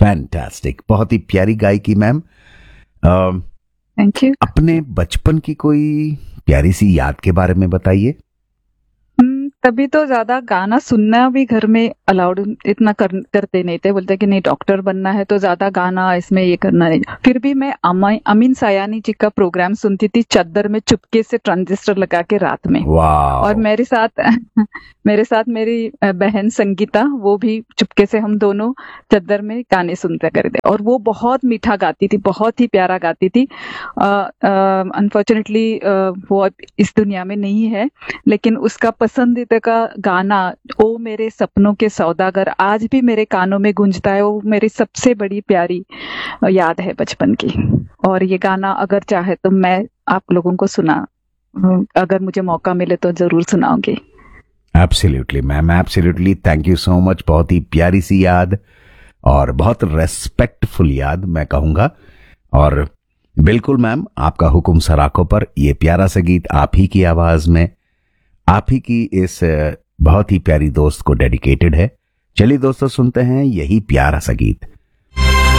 Fantastic, बहुत ही प्यारी गायकी मैम। Thank you. अपने बचपन की कोई प्यारी सी याद के बारे में बताइए। तभी तो ज्यादा गाना सुनना भी घर में अलाउड इतना करते नहीं थे, बोलते कि नहीं डॉक्टर बनना है तो ज्यादा गाना इसमें ये करना नहीं। फिर भी मैं अमीन सायानी जी का प्रोग्राम सुनती थी चद्दर में चुपके से ट्रांजिस्टर लगा के रात में। और मेरे साथ मेरी बहन संगीता, वो भी चुपके से हम दोनों चद्दर में गाने सुनते करते। और वो बहुत मीठा गाती थी, बहुत ही प्यारा गाती थी। अनफॉर्चुनेटली वो अब इस दुनिया में नहीं है, लेकिन उसका पसंदीदा का गाना ओ मेरे सपनों के सौदागर आज भी मेरे कानों में गूंजता है। वो मेरी सबसे बड़ी प्यारी याद है बचपन की। और ये गाना अगर चाहे तो मैं आप लोगों को अगर मुझे मौका मिले तो जरूर सुनाऊंगी। Absolutely ma'am, absolutely, thank you so much. बहुत ही प्यारी सी याद और बहुत रेस्पेक्टफुल याद मैं कहूंगा। और बिल्कुल मैम, आपका हुक्म सराखों पर ये प्यारा सा गीत आप ही की आवाज में, आप ही की इस बहुत ही प्यारी दोस्त को डेडिकेटेड है। चलिए दोस्तों, सुनते हैं यही प्यारा सा गीत।